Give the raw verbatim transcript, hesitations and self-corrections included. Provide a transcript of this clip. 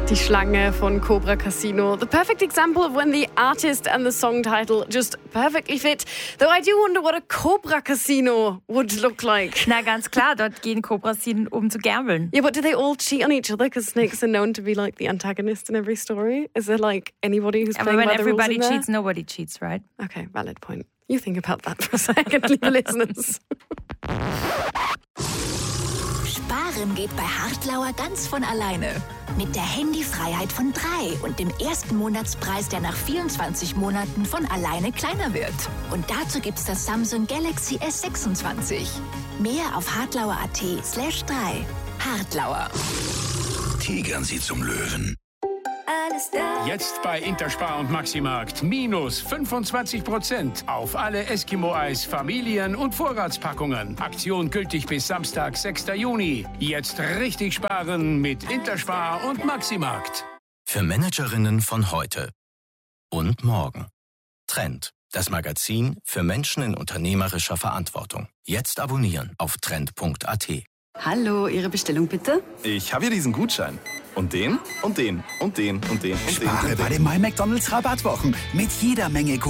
Die Schlange von Cobra Casino. The perfect example of when the artist and the song title just perfectly fit. Though I do wonder what a Cobra Casino would look like. Na, ganz klar, dort gehen Cobras hin, um zu gambeln. Yeah, but do they all cheat on each other? Because snakes are known to be like the antagonist in every story. Is there like anybody who's Aber playing when by the rules everybody in there? cheats, nobody cheats, right? Okay, valid point. You think about that for a second, liebe listeners. Sparen geht bei Hartlauer ganz von alleine. Mit der Handyfreiheit von drei und dem ersten Monatspreis, der nach vierundzwanzig Monaten von alleine kleiner wird. Und dazu gibt's das Samsung Galaxy S sechsundzwanzig. Mehr auf hartlauer.at slash drei. Hartlauer. Tigern Sie zum Löwen. Alles da. Jetzt bei Interspar und Maximarkt minus fünfundzwanzig Prozent auf alle Eskimo-Eis, Familien- und Vorratspackungen. Aktion gültig bis Samstag, sechster Juni. Jetzt richtig sparen mit Interspar und Maximarkt. Für Managerinnen von heute und morgen. Trend, das Magazin für Menschen in unternehmerischer Verantwortung. Jetzt abonnieren auf trend punkt a t. Hallo, Ihre Bestellung bitte? Ich habe hier diesen Gutschein. Und den, und den, und den, und den, und den. Spare und den. bei den My McDonald's Rabattwochen mit jeder Menge